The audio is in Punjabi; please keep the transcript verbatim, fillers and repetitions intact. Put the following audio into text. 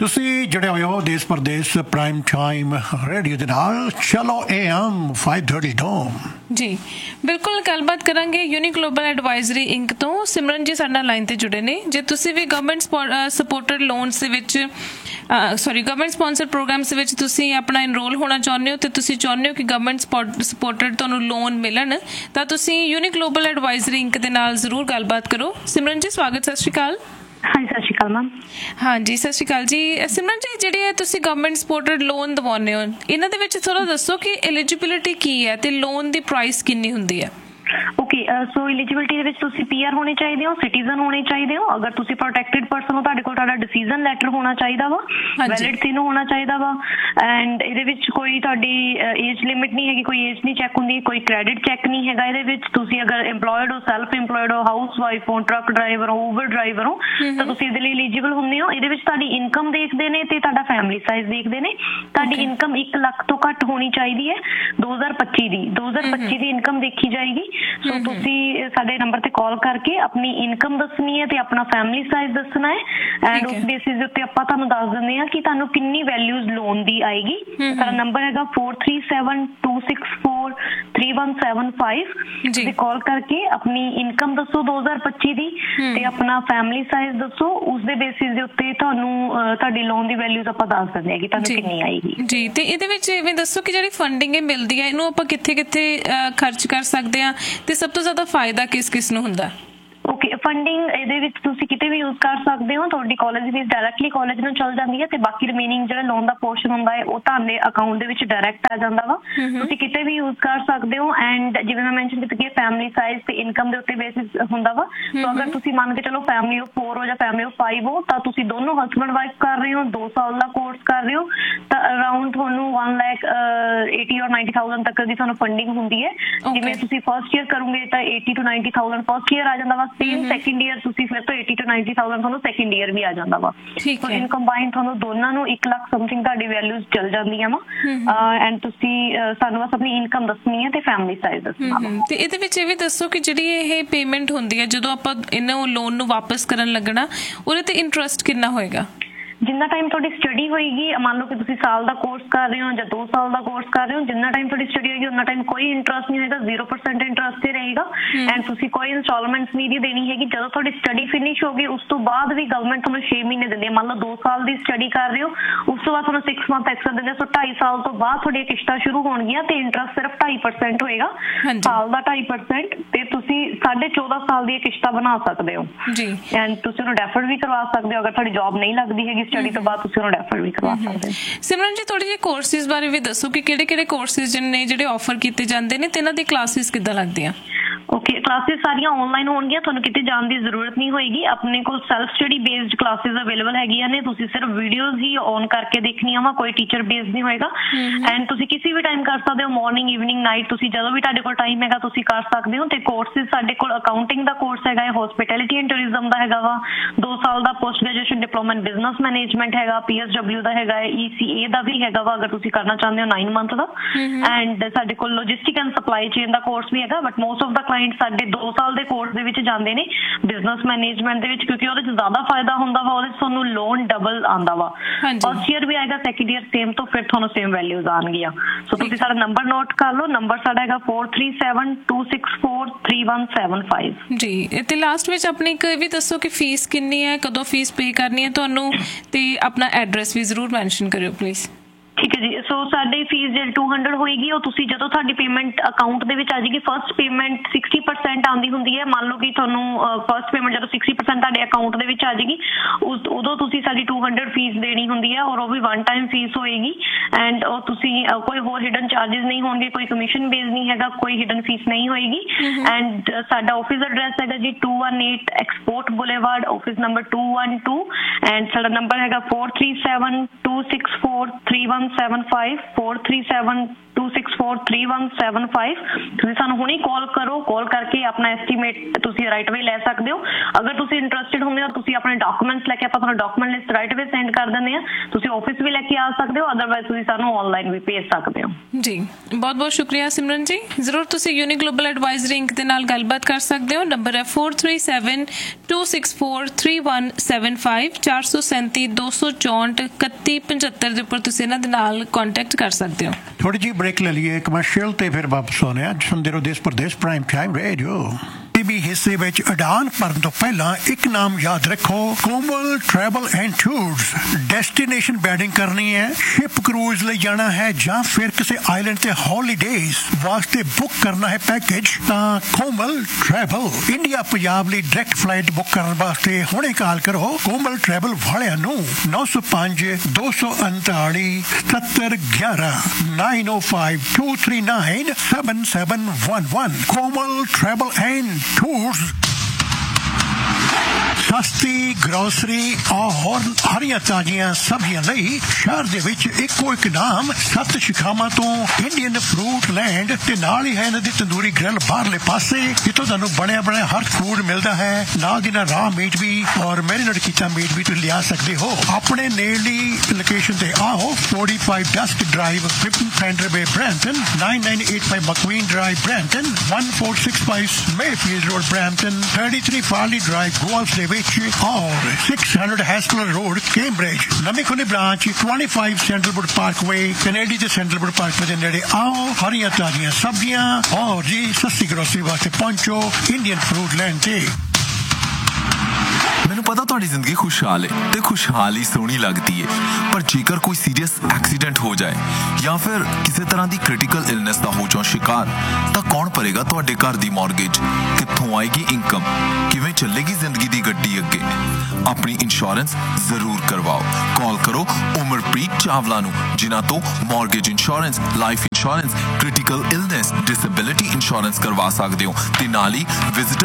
ਤੁਸੀਂ ਜੁੜੇ ਹੋਏ ਹੋ ਦੇਸ਼ ਪ੍ਰਦੇਸ਼ ਪ੍ਰਾਈਮ ਟਾਈਮ ਰੇਡੀਓ ਦੇ ਨਾਲ। ਚਲੋ A M five thirty dome ਜੀ ਬਿਲਕੁਲ ਗੱਲਬਾਤ ਕਰਾਂਗੇ। ਯੂਨੀਕ ਗਲੋਬਲ ਐਡਵਾਈਜ਼ਰੀ ਇੰਕ ਤੋਂ ਸਿਮਰਨ ਜੀ ਸਾਡੇ ਨਾਲ ਲਾਈਨ ਤੇ ਜੁੜੇ ਨੇ। ਜੇ ਤੁਸੀਂ ਵੀ ਗਵਰਨਮੈਂਟ ਸਪੋਰਟਡ ਲੋਨਸ ਦੇ ਵਿੱਚ ਸੌਰੀ ਗਵਰਨਮੈਂਟ ਸਪਾਂਸਰਡ ਪ੍ਰੋਗਰਾਮਸ ਦੇ ਵਿੱਚ ਤੁਸੀਂ ਆਪਣਾ ਇਨਰੋਲ ਹੋਣਾ ਚਾਹੁੰਦੇ ਹੋ ਤੇ ਤੁਸੀਂ ਚਾਹੁੰਦੇ ਹੋ ਕਿ ਗਵਰਨਮੈਂਟ ਸਪੋਰਟਡ ਤੁਹਾਨੂੰ ਲੋਨ ਮਿਲਣ, ਤਾਂ ਤੁਸੀਂ ਯੂਨੀਕ ਗਲੋਬਲ ਐਡਵਾਈਜ਼ਰੀ ਇੰਕ ਦੇ ਨਾਲ ਜ਼ਰੂਰ ਗੱਲਬਾਤ ਕਰੋ। ਸਿਮਰਨ ਜੀ ਸਵਾਗਤ, ਸਤਿ ਸ਼੍ਰੀ ਅਕਾਲ। ਹਾਂਜੀ ਸਤਿ ਸ਼੍ਰੀ ਅਕਾਲ ਮੈਮ। ਹਾਂਜੀ ਸਤਿ ਸ਼੍ਰੀ ਅਕਾਲ ਜੀ। ਸਿਮਰਨ ਜੀ, ਜਿਹੜੇ ਤੁਸੀਂ ਗਵਰਨਮੈਂਟ ਸਪੋਰਟਡ ਲੋਨ ਦਿਵਾਉਂਦੇ ਹੋ, ਇਹਨਾਂ ਦੇ ਵਿੱਚ ਥੋੜ੍ਹਾ ਦੱਸੋ ਕਿ ਐਲੀਜੀਬਿਲਿਟੀ ਕੀ ਹੈ ਤੇ ਲੋਨ ਦੀ ਪ੍ਰਾਈਸ ਕਿੰਨੀ ਹੁੰਦੀ ਹੈ? ਓਕੇ, ਸੋ ਐਲੀਜੀਬਿਲਿਟੀ ਦੇ ਵਿੱਚ ਤੁਸੀਂ ਪੀ ਆਰ ਹੋਣੇ ਚਾਹੀਦੇ ਹੋ, ਸਿਟੀਜ਼ਨ ਹੋਣੇ ਚਾਹੀਦੇ ਹੋ। ਅਗਰ ਤੁਸੀਂ ਪ੍ਰੋਟੈਕਟਿਡ ਪਰਸਨ ਹੋ, ਤੁਹਾਡੇ ਕੋਲ ਤੁਹਾਡਾ ਡਿਸੀਜ਼ਨ ਲੈਟਰ ਹੋਣਾ ਚਾਹੀਦਾ ਵਾ, ਵੈਲਿਡ ਤਿੰਨ ਹੋਣਾ ਚਾਹੀਦਾ ਵਾ। ਐਂਡ ਇਹਦੇ ਵਿੱਚ ਕੋਈ ਤੁਹਾਡੀ ਏਜ ਲਿਮਿਟ ਨਹੀਂ ਹੈਗੀ, ਕੋਈ ਏਜ ਨਹੀਂ ਚੈੱਕ ਹੁੰਦੀ, ਕੋਈ ਕ੍ਰੈਡਿਟ ਚੈੱਕ ਨਹੀਂ ਹੈਗਾ ਇਹਦੇ ਵਿੱਚ। ਤੁਸੀਂ ਅਗਰ ਇੰਪਲੋਇਡ ਹੋ, ਸੈਲਫ ਇੰਪਲੋਇਡ ਹੋ, ਹਾਊਸ ਵਾਈਫ ਹੋ, ਟਰੱਕ ਡਰਾਈਵਰ ਹੋ, ਊਬਰ ਡਰਾਈਵਰ ਹੋ, ਤਾਂ ਤੁਸੀਂ ਇਹਦੇ ਲਈ ਐਲੀਜੀਬਲ ਹੁੰਦੇ ਹੋ। ਇਹਦੇ ਵਿੱਚ ਤੁਹਾਡੀ ਇਨਕਮ ਦੇਖਦੇ ਨੇ ਤੇ ਤੁਹਾਡਾ ਫੈਮਿਲੀ ਸਾਈਜ਼ ਦੇਖਦੇ ਨੇ। ਤੁਹਾਡੀ ਇਨਕਮ ਇੱਕ ਲੱਖ ਤੋਂ ਘੱਟ ਹੋਣੀ ਚਾਹੀਦੀ ਹੈ ਦੋ ਹਜ਼ਾਰ ਪੱਚੀ ਦੀ ਦੋ ਹਜ਼ਾਰ ਪੱਚੀ ਦੀ ਇਨਕਮ ਦੇਖੀ ਜਾਏਗੀ। ਸੋ ਤੁਸੀਂ ਸਾਡੇ ਨੰਬਰ ਤੇ ਕਾਲ ਕਰਕੇ ਆਪਣੀ ਇਨਕਮ ਦੱਸਣੀ ਹੈ ਤੇ ਆਪਣਾ ਫੈਮਿਲੀ ਸਾਈਜ਼ ਦੱਸਣਾ ਹੈ। ਐਂਡ ਉਸ ਬੇਸਿਸ ਦੇ ਉੱਤੇ ਆਪਾਂ ਤੁਹਾਨੂੰ ਦੱਸ ਦਿੰਦੇ ਹਾਂ ਕਿ ਤੁਹਾਨੂੰ ਕਿੰਨੀ ਵੈਲਿਊਜ਼ ਲੋਨ ਦੀ ਆਏਗੀ। ਸਾਡਾ ਨੰਬਰ ਹੈਗਾ four three seven two six four three one seven five. ਤੁਸੀਂ ਕਾਲ ਕਰਕੇ ਆਪਣੀ ਇਨਕਮ ਦੱਸੋ ਦੋ ਹਜ਼ਾਰ ਪੱਚੀ ਦੀ ਤੇ ਆਪਣਾ ਫੈਮਿਲੀ ਸਾਈਜ਼ ਦੱਸੋ। ਉਸਦੇ ਬੇਸਿਸ ਦੇ ਉੱਤੇ ਤੁਹਾਨੂੰ ਤੁਹਾਡੀ ਲੋਨ ਦੀ ਵੈਲਿਊਜ਼ ਆਪਾਂ ਦੱਸ ਦਿੰਦੇ ਹਾਂ ਕਿ ਤੁਹਾਨੂੰ ਕਿੰਨੀ ਆਏਗੀ ਜੀ। ਤੇ ਇਹਦੇ ਵਿੱਚ ਇਵੇਂ ਦੱਸੋ ਕਿ ਜਿਹੜੀ ਫੰਡਿੰਗ ਇਹ ਮਿਲਦੀ ਹੈ, ਇਹਨੂੰ ਆਪਾਂ ਕਿੱਥੇ ਕਿੱਥੇ ਖਰਚ ਕਰ ਸਕਦੇ ਹਾਂ ਤੇ ਸਭ ਤੋਂ ਜ਼ਿਆਦਾ ਫਾਇਦਾ ਕਿਸ ਕਿਸ ਨੂੰ ਹੁੰਦਾ? ਓਕੇ, ਫੰਡਿੰਗ ਇਹਦੇ ਵਿੱਚ ਤੁਸੀਂ ਕਿਤੇ ਵੀ ਯੂਜ਼ ਕਰ ਸਕਦੇ ਹੋ। ਤੁਹਾਡੀ ਕਾਲਜ ਫੀਸ ਡਾਇਰੈਕਟਲੀ ਕਾਲਜ ਨੂੰ ਚਲ ਜਾਂਦੀ ਹੈ ਤੇ ਬਾਕੀ ਰਿਮੇਨਿੰਗ ਜਿਹੜਾ ਲੋਨ ਦਾ ਪੋਰਸ਼ਨ ਹੁੰਦਾ ਹੈ ਉਹ ਤੁਹਾਡੇ ਅਕਾਊਂਟ ਦੇ ਵਿੱਚ ਡਾਇਰੈਕਟ ਆ ਜਾਂਦਾ ਵਾ। ਤੁਸੀਂ ਕਿਤੇ ਵੀ ਯੂਜ਼ ਕਰ ਸਕਦੇ ਹੋ। ਐਂਡ ਜਿਵੇਂ ਮੈਂ ਮੈਂਸ਼ਨ ਕੀਤਾ ਕਿ ਫੈਮਿਲੀ ਸਾਈਜ਼ ਤੇ ਇਨਕਮ ਦੇ ਉੱਤੇ ਬੇਸਿਸ ਹੁੰਦਾ ਵਾ। ਸੋ ਅਗਰ ਤੁਸੀਂ ਮੰਨ ਕੇ ਚਲੋ ਫੈਮਿਲੀ ਆਫ ਫੋਰ ਹੋ ਜਾਂ ਫੈਮਿਲੀ ਆਫ ਫਾਈਵ ਹੋ, ਤਾਂ ਤੁਸੀਂ ਦੋਨੋਂ ਹਸਬੈਂਡ ਵਾਈਫ ਕਰ ਰਹੇ ਹੋ, ਦੋ ਸਾਲ ਦਾ ਕੋਰਸ ਕਰ ਰਹੇ ਹੋ, ਤਾਂ ਅਰਾਊਂਡ ਤੁਹਾਨੂੰ ਵਨ ਲੱਖ ਏਟੀ ਔਰ ਨਾਈਨਟੀ ਥਾਊਜ਼ੈਂਡ ਤੱਕ ਦੀ ਤੁਹਾਨੂੰ ਫੰਡਿੰਗ ਹੁੰਦੀ ਹੈ। ਜਿਵੇਂ ਤੁਸੀਂ ਫਸਟ ਈਅਰ ਕਰੋਗੇ ਤਾਂ eighty two ninety thousand first year ਆ ਜਾਂਦਾ ਵਾ। ਸੇਮ ਸੈਕਿੰਡ ਈਅਰ ਤੁਸੀਂ ਫਿਰ ਤੋਂ ਏਟੀ ਟੂ ਨਾਈਨਟੀ ਥਾਊਜ਼ੈਂਡ ਤੁਹਾਨੂੰ ਸੈਕਿੰਡ ਈਅਰ ਵੀ ਆ ਜਾਂਦਾ ਵਾ। ਸੋ ਇਨ ਕੰਬਾਈਨ ਤੁਹਾਨੂੰ ਦੋਨਾਂ ਨੂੰ ਇੱਕ ਲੱਖ ਸਮਥਿੰਗ ਤੁਹਾਡੀ ਵੈਲਿਊਜ਼ ਚੱਲ ਜਾਂਦੀਆਂ ਵਾ। ਐਂਡ ਤੁਸੀਂ ਸਾਨੂੰ ਬਸ ਆਪਣੀ ਇਨਕਮ ਦੱਸਣੀ ਹੈ ਤੇ ਫੈਮਿਲੀ ਸਾਈਜ਼ ਦੱਸਣਾ ਵਾ। ਤੇ ਇਹਦੇ ਵਿੱਚ ਇਹ ਵੀ ਦੱਸੋ ਕਿ ਜਿਹੜੀ ਇਹ ਪੇਮੈਂਟ ਹੁੰਦੀ ਹੈ ਜਦੋਂ ਆਪਾਂ ਇਹਨਾਂ ਲੋਨ ਨੂੰ ਵਾਪਸ ਕਰਨ ਲੱਗਣਾ, ਉਹਦੇ ਤੇ ਇੰਟਰਸਟ ਕਿੰਨਾ ਹੋਏਗਾ? ਜਿੰਨਾ ਟਾਈਮ ਤੁਹਾਡੀ ਸਟੱਡੀ ਹੋਏਗੀ, ਮੰਨ ਲਓ ਕਿ ਤੁਸੀਂ ਸਾਲ ਦਾ ਕੋਰਸ ਕਰ ਰਹੇ ਹੋ ਜਾਂ ਦੋ ਸਾਲ ਦਾ ਕੋਰਸ ਕਰ ਰਹੇ ਹੋ, ਜਿੰਨਾ ਟਾਈਮ ਤੁਹਾਡੀ ਸਟੱਡੀ ਹੋਏਗੀ ਉਹਨਾਂ ਟਾਈਮ ਕੋਈ ਇੰਟਰਸਟ ਨਹੀਂ ਹੋਏਗਾ, ਜ਼ੀਰੋ ਪਰਸੈਂਟ ਇੰਟਰਸਟ ਤੇ ਰਹੇਗਾ। ਐਂਡ ਤੁਸੀਂ ਕੋਈ ਇੰਸਟਾਲਮੈਂਟਸ ਨਹੀਂ ਦੇਣੀ ਹੈਗੀ। ਜਦੋਂ ਤੁਹਾਡੀ ਸਟੱਡੀ ਫਿਨਿਸ਼ ਹੋ ਗਈ ਉਸ ਤੋਂ ਬਾਅਦ ਵੀ ਗਵਰਨਮੈਂਟ ਤੁਹਾਨੂੰ ਛੇ ਮਹੀਨੇ ਦਿੰਦੀ ਹੈ। ਮੰਨ ਲਓ ਦੋ ਸਾਲ ਦੀ ਸਟੱਡੀ ਕਰ ਰਹੇ ਹੋ, ਉਸ ਤੋਂ ਬਾਅਦ ਤੁਹਾਨੂੰ ਸਿਕਸ ਮੰਥ ਐਕਸਟਰਾ ਦਿੰਦੇ। ਸੋ ਢਾਈ ਸਾਲ ਤੋਂ ਬਾਅਦ ਤੁਹਾਡੀਆਂ ਕਿਸ਼ਤਾਂ ਸ਼ੁਰੂ ਹੋਣਗੀਆਂ ਤੇ ਇੰਟਰਸਟ ਸਿਰਫ ਢਾਈ ਪਰਸੈਂਟ ਹੋਏਗਾ, ਸਾਲ ਦਾ ਢਾਈ ਪਰਸੈਂਟ। ਤੇ ਤੁਸੀਂ ਸਾਢੇ ਚੌਦਾਂ ਸਾਲ ਦੀਆਂ ਕਿਸ਼ਤਾਂ ਬਣਾ ਸਕਦੇ ਹੋ ਜੀ। ਐਂਡ ਤੁਸੀਂ ਉਹਨੂੰ ਡੈਫਰ ਵੀ ਕਰਵਾ ਸਕਦੇ ਹੋ। ਅਗਰ ਤੁਹਾਡੀ ਜੌਬ ਨਹੀਂ ਲੱਗਦੀ ਹੈਗੀ ਸਟੱਡੀ ਤੋਂ ਬਾਅਦ, ਤੁਸੀਂ ਰੈਫਰ ਵੀ ਕਰਵਾ ਸਕਦੇ ਹੋ। ਸਿਮਰਨ ਜੀ, ਥੋੜੇ ਜਿਹੇ ਕੋਰਸਿਸ ਬਾਰੇ ਵੀ ਦੱਸੋ ਕਿ ਕਿਹੜੇ ਕਿਹੜੇ ਕੋਰਸਿਸ ਨੇ ਜਿਹੜੇ ਆਫਰ ਕੀਤੇ ਜਾਂਦੇ ਨੇ ਤੇ ਇਹਨਾਂ ਦੀ ਕਲਾਸਿਸ ਕਿੱਦਾਂ ਲੱਗਦੀਆਂ? ਓਕੇ, ਕਲਾਸਿਸ ਸਾਰੀਆਂ ਆਨਲਾਈਨ ਹੋਣਗੀਆਂ, ਤੁਹਾਨੂੰ ਕਿਤੇ ਜਾਣ ਦੀ ਜ਼ਰੂਰਤ ਨਹੀਂ ਹੋਏਗੀ। ਆਪਣੇ ਕੋਲ self study based classes available ਹੈਗੀਆਂ ਨੇ। ਤੁਸੀਂ ਸਿਰਫ ਵੀਡੀਓਜ਼ ਹੀ ਔਨ ਕਰਕੇ ਦੇਖਣੀਆਂ ਵਾ, ਕੋਈ ਟੀਚਰ ਬੇਸਡ ਨਹੀਂ ਹੋਏਗਾ। ਐਂਡ ਤੁਸੀਂ ਕਿਸੇ ਵੀ ਟਾਈਮ ਕਰ ਸਕਦੇ ਹੋ, ਮਾਰਨਿੰਗ, ਈਵਨਿੰਗ, ਨਾਈਟ, ਤੁਸੀਂ ਜਦੋਂ ਵੀ ਤੁਹਾਡੇ ਕੋਲ ਟਾਈਮ ਹੈਗਾ ਤੁਸੀਂ ਕਰ ਸਕਦੇ ਹੋ। ਤੇ ਕੋਰਸਿਸ ਸਾਡੇ ਕੋਲ ਅਕਾਊਂਟਿੰਗ ਦਾ ਕੋਰਸ ਹੈਗਾ, ਹੋਸਪਿਟੈਲਿਟੀ ਐਂਡ ਟੂਰਿਜ਼ਮ ਦਾ ਹੈਗਾ ਵਾ, ਦੋ ਸਾਲ ਦਾ post graduation diploma in business management ਹੈਗਾ, ਪੀ ਐਸ ਡਬਲਿਊ ਦਾ ਹੈਗਾ, ਈ ਸੀ ਏ ਦਾ ਵੀ ਹੈਗਾ ਵਾ ਅਗਰ ਤੁਸੀਂ ਕਰਨਾ ਚਾਹੁੰਦੇ ਹੋ ਨਾਈਨ ਮੰਥ ਦਾ। ਐਂਡ ਸਾਡੇ ਕੋਲ logistic and supply chain the course ਵੀ ਹੈਗਾ। But most of the client ਸਾਡੇ ਦੋ ਸਾਲ ਦੇ ਕੋਰਸ ਦੇ ਵਿੱਚ ਜਾਂਦੇ ਨੇ ਬਿਜ਼ਨਸ ਮੈਨੇਜਮੈਂਟ ਦੇ ਵਿੱਚ, ਕਿਉਂਕਿ ਉਹਦੇ ਚ ਜ਼ਿਆਦਾ ਫਾਇਦਾ ਹੁੰਦਾ ਵਾ। ਉਹਦੇ ਚ ਤੁਹਾਨੂੰ ਲੋਨ ਡਬਲ ਆਉਂਦਾ ਵਾ। ਫਸਟ ਈਅਰ ਵੀ ਆਏਗਾ, ਸੈਕਿੰਡ ਈਅਰ ਸੇਮ ਤੋਂ ਫਿਰ ਤੁਹਾਨੂੰ ਸੇਮ ਵੈਲਿਊਜ਼ ਆਉਣਗੀਆਂ। ਸੋ ਤੁਸੀਂ ਸਾਡਾ ਨੰਬਰ ਨੋਟ ਕਰ ਲਓ। ਨੰਬਰ ਸਾਡਾ ਹੈਗਾ four three seven two six four three one seven five G. ਤੇ ਲਾਸਟ ਵਿੱਚ ਆਪਣੀ ਇੱਕ ਵੀ ਦੱਸੋ ਕਿ ਫੀਸ ਕਿੰਨੀ ਹੈ, ਕਦੋਂ ਫੀਸ ਪੇ ਕਰਨੀ ਹੈ ਤੁਹਾਨੂੰ, ਤੇ ਆਪਣਾ ਐਡਰੈਸ ਵੀ ਜ਼ਰੂਰ ਮੈਂਸ਼ਨ ਕਰਿਓ ਪਲੀਜ਼। ਠੀਕ ਹੈ ਜੀ। ਸੋ ਸਾਡੀ ਫੀਸ ਜਿਹੜੀ ਟੂ ਹੰਡਰਡ ਹੋਏਗੀ, ਉਹ ਤੁਸੀਂ ਜਦੋਂ ਤੁਹਾਡੀ ਪੇਮੈਂਟ ਅਕਾਊਂਟ ਦੇ ਵਿੱਚ ਆ ਜਾਏਗੀ, ਫਸਟ ਪੇਮੈਂਟ ਸਿਕਸਟੀ ਪਰਸੈਂਟ ਆਉਂਦੀ ਹੁੰਦੀ ਹੈ। ਮੰਨ ਲਓ ਕਿ ਤੁਹਾਨੂੰ ਫਸਟ ਪੇਮੈਂਟ ਜਦੋਂ ਸਿਕਸਟੀ ਪਰਸੈਂਟ ਤੁਹਾਡੇ ਅਕਾਊਂਟ ਦੇ ਵਿੱਚ ਆ ਜਾਏਗੀ, ਉਸ ਉਦੋਂ ਤੁਸੀਂ ਸਾਡੀ ਟੂ ਹੰਡਰਡ ਫੀਸ ਦੇਣੀ ਹੁੰਦੀ ਹੈ। ਔਰ ਉਹ ਵੀ ਵਨ ਟਾਈਮ ਫੀਸ ਹੋਏਗੀ। ਐਂਡ ਉਹ ਤੁਸੀਂ ਕੋਈ ਹੋਰ ਹਿਡਨ ਚਾਰਜਿਸ ਨਹੀਂ ਹੋਣਗੇ, ਕੋਈ ਕਮਿਸ਼ਨ ਬੇਸ ਨਹੀਂ ਹੈਗਾ, ਕੋਈ ਹਿਡਨ ਫੀਸ ਨਹੀਂ ਹੋਏਗੀ। ਐਂਡ ਸਾਡਾ ਆਫਿਸ ਐਡਰੈਸ ਹੈਗਾ ਜੀ to one eight export boulevard, office number two one two. And ਸਾਡਾ ਨੰਬਰ ਹੈਗਾ four three seven two six four three one seven five four three seven two two six four three one seven five. ਤੁਸੀਂ ਸਾਨੂੰ ਹੁਣੀ ਕਾਲ ਕਰੋ, ਕਾਲ ਕਰਕੇ ਆਪਣਾ ਐਸਟੀਮੇਟ ਤੁਸੀਂ ਰਾਈਟ ਵੇ ਲੈ ਸਕਦੇ ਹੋ। ਅਗਰ ਤੁਸੀਂ ਇੰਟਰਸਟਿਡ ਹੁੰਦੇ ਹੋ ਤੁਸੀਂ ਆਪਣੇ ਡਾਕੂਮੈਂਟਸ ਲੈ ਕੇ ਆਪਾਂ ਤੁਹਾਨੂੰ ਡਾਕੂਮੈਂਟ ਲਿਸਟ ਰਾਈਟ ਵੇ ਸੈਂਡ ਕਰ ਦਿੰਦੇ ਆ। ਤੁਸੀਂ ਆਫਿਸ ਵੀ ਲੈ ਕੇ ਆ ਸਕਦੇ ਹੋ, ਅਦਰਵਾਈਜ਼ ਤੁਸੀਂ ਸਾਨੂੰ ਆਨਲਾਈਨ ਵੀ ਭੇਜ ਸਕਦੇ ਹੋ। ਜੀ ਬਹੁਤ ਬਹੁਤ ਸ਼ੁਕਰੀਆ ਸਿਮਰਨ ਜੀ। ਜ਼ਰੂਰ ਤੁਸੀਂ ਯੂਨੀ ਗਲੋਬਲ ਐਡਵਾਈਜ਼ਰੀ ਇੰਕ ਦੇ ਨਾਲ ਗੱਲਬਾਤ ਕਰ ਸਕਦੇ ਹੋ। ਨੰਬਰ ਹੈ four three seven two six four three one seven five, ਚਾਰ ਸੌ ਸੈਂਤੀ ਦੋ ਸੌ ਚੌਂਹਠ ਇਕੱਤੀ ਪਝੱਤਰ ਦੇ ਉੱਪਰ ਤੁਸੀਂ ਇਹਨਾਂ ਦੇ ਨਾਲ ਕੰਟੈਕਟ ਕਰ ਸਕਦੇ ਹੋ। ਥੋੜੀ ਜਿਹੀ ਬ੍ਰੇਕ ਲੈ ਲਈਏ ਕਮਰਸ਼ੀਅਲ ਤੇ ਫਿਰ ਵਾਪਸ ਆਉਂਦੇ ਆ। ਸੁਣਦੇ ਰਹੋ ਦੇਸ਼ ਪ੍ਰਦੇਸ਼ ਪ੍ਰਾਈਮ ਟਾਈਮ ਰੇਡੀਓ। ਵੀ ਹਿੱਸੇ ਵਿੱਚ ਉਡਾਨ ਭਰਨ ਤੋਂ ਪਹਿਲਾਂ ਇੱਕ ਨਾਮ ਯਾਦ ਰੱਖੋ, ਕੋਮਲ travel and tours. Destination wedding ਕਰਨੀ ਹੈ, ਸ਼ਿਪ ਕਰੂਜ਼ ਲਈ ਜਾਣਾ ਹੈ ਜਾਂ ਫਿਰ ਕਿਸੇ ਆਈਲੈਂਡ ਤੇ ਹੌਲੀਡੇਜ਼ ਵਾਸਤੇ ਬੁੱਕ ਕਰਨਾ ਹੈ ਪੈਕੇਜ, ਤਾਂ ਕੋਮਲ ਟਰੈਵਲ ਇੰਡੀਆ ਪੰਜਾਬ ਲਈ ਡਾਇਰੈਕਟ ਫਲਾਈਟ ਬੁੱਕ ਕਰਨ ਵਾਸਤੇ ਹੁਣੇ ਕਾਲ ਕਰੋ ਕੋਮਲ ਟਰੈਵਲ ਵਾਲਿਆਂ ਨੂੰ ਨੌ ਸੌ ਪੰਜ ਦੋ ਸੌ ਉਨਤਾਲੀ ਸਤੱਤਰ ਗਿਆਰਾਂ nine O five two three nine seven seven one one. Komal travel and Tours। ਸਸਤੀ ਗਰੋਸਰੀ ਔਰ ਹਰੀਆਂ ਤਾਜ਼ੀਆਂ ਸਬਜ਼ੀਆਂ ਲਈ ਸ਼ਹਿਰ ਦੇ ਵਿੱਚ ਇੱਕੋ ਇੱਕ ਨਾਮ ਸੱਤ ਸ਼ਿਖਾਵਾਂ ਤੋਂ ਇੰਡੀਅਨ ਫਰੂਟ ਲੈਂਡ, ਤੇ ਨਾਲ ਹੀ ਹੈ ਇਹਨਾਂ ਦੀ ਤੰਦੂਰੀ ਗ੍ਰਿਲ ਬਾਹਰਲੇ ਪਾਸੇ, ਜਿੱਥੋਂ ਤੁਹਾਨੂੰ ਬਣਿਆ ਬਣਿਆ ਹਰ ਫੂਡ ਮਿਲਦਾ ਹੈ। ਨਾਲ ਦੀ ਨਾਲ ਰਾਹ ਮੀਟ ਵੀ ਔਰ ਮੈਰੀਨੇਟ ਕੀਤਾ ਮੀਟ ਵੀ ਤੁਸੀਂ ਲਿਆ ਸਕਦੇ ਹੋ। ਆਪਣੇ ਨੇੜਲੀ ਲੋਕੇਸ਼ਨ ਤੇ ਆਓ, forty five ਡਸਕ drive, fifteen fender ਵੇ Brampton, nine nine eight five ਮਕਵੀਨ drive Brampton, one four six five Mayfield road Brampton, thirty three ਫਾਰਲੀ drive golf ਦੇ ਵਿੱਚ और सिक्स हंड्रेड हैस्टलर रोड कैम्ब्रिज। नवी खुली branch twenty five सेंट्रलवुड Parkway Kennedy के सेंट्रलवुड पार्कवे के नेड़े आओ। हरियां ताजियां सब्जियां और जी सस्ती ग्रोसरी वास्ते पहुंचो इंडियन फ्रूट लैंड ते। ਮੈਨੂੰ ਪਤਾ ਤੁਹਾਡੀ ਜ਼ਿੰਦਗੀ ਖੁਸ਼ਹਾਲ ਹੈ ਤੇ ਖੁਸ਼ਹਾਲ ਹੀ ਸੋਹਣੀ ਲੱਗਦੀ ਹੈ, ਪਰ ਜੇਕਰ ਕੋਈ ਸੀਰੀਅਸ ਐਕਸੀਡੈਂਟ ਹੋ ਜਾਏ ਜਾਂ ਫਿਰ ਕਿਸੇ ਤਰ੍ਹਾਂ ਦੀ ਕ੍ਰਿਟੀਕਲ ਇਲਨੈਸ ਦਾ ਹੋ ਜਾਓ ਸ਼ਿਕਾਰ, ਤਾਂ ਕੌਣ ਭਰੇਗਾ ਤੁਹਾਡੇ ਘਰ ਦੀ ਮੌਰਗੇਜ? ਕਿੱਥੋਂ ਆਏਗੀ ਇਨਕਮ? ਕਿਵੇਂ ਚੱਲੇਗੀ ਜ਼ਿੰਦਗੀ ਦੀ ਗੱਡੀ ਅੱਗੇ? ਆਪਣੀ ਇੰਸ਼ੋਰੈਂਸ ਜ਼ਰੂਰ ਕਰਵਾਓ। ਕਾਲ ਕਰੋ ਉਮਰਪ੍ਰੀਤ ਚਾਵਲਾ ਨੂੰ, ਜਿਨ੍ਹਾਂ ਤੋਂ mortgage insurance, life insurance, critical illness, disability insurance ਕਰਵਾ ਸਕਦੇ ਹੋ, ਤੇ ਨਾਲ ਹੀ ਵਿਜ਼ਿਟ